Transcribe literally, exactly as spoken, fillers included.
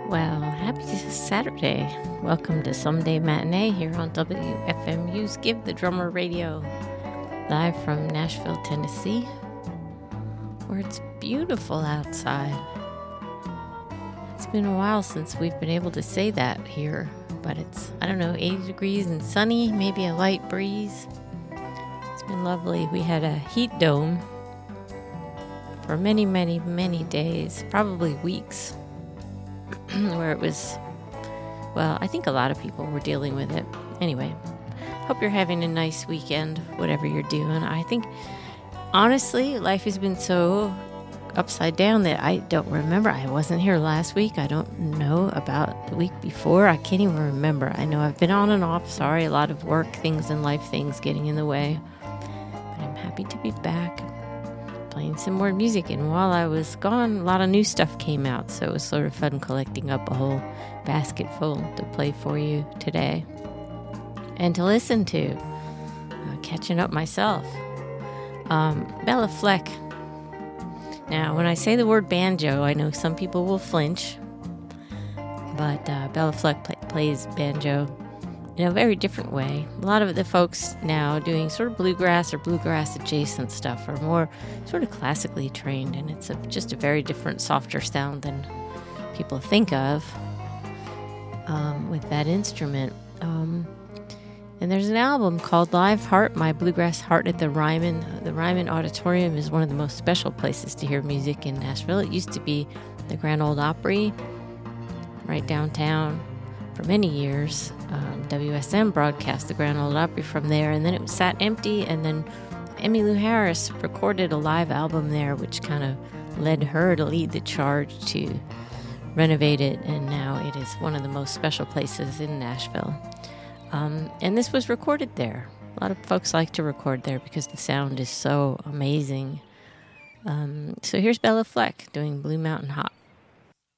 Well, happy Saturday. Welcome to Someday Matinee here on W F M U's Give the Drummer Radio, live from Nashville, Tennessee, where it's beautiful outside. It's been a while since we've been able to say that here, but it's, I don't know, eighty degrees and sunny, maybe a light breeze. It's been lovely. We had a heat dome for many, many, many days, probably weeks, where it was, well, I think a lot of people were dealing with it. Anyway, hope you're having a nice weekend, whatever you're doing. I think, honestly, life has been so upside down that I don't remember. I wasn't here last week. I don't know about the week before. I can't even remember. I know I've been on and off. Sorry, a lot of work things and life things getting in the way. But I'm happy to be back, playing some more music. And while I was gone, a lot of new stuff came out, so it was sort of fun collecting up a whole basket full to play for you today and to listen to. Uh, catching up myself. Um, Bella Fleck. Now, when I say the word banjo, I know some people will flinch, but uh, Bella Fleck play, plays banjo in a very different way. A lot of the folks now doing sort of bluegrass or bluegrass adjacent stuff are more sort of classically trained, and it's a, just a very different, softer sound than people think of um, with that instrument. Um, and there's an album called Live Heart, My Bluegrass Heart at the Ryman. The Ryman Auditorium is one of the most special places to hear music in Nashville. It used to be the Grand Ole Opry right downtown. For many years, um, W S M broadcast the Grand Ole Opry from there, and then it sat empty, and then Emmylou Harris recorded a live album there, which kind of led her to lead the charge to renovate it, and now it is one of the most special places in Nashville. Um, and this was recorded there. A lot of folks like to record there because the sound is so amazing. Um, so here's Bella Fleck doing Blue Mountain Hop.